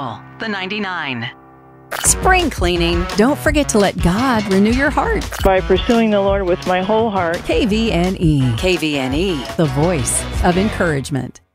Channel, the 99. Spring cleaning. Don't forget to let God renew your heart. By pursuing the Lord with my whole heart. KVNE. KVNE. The voice of encouragement.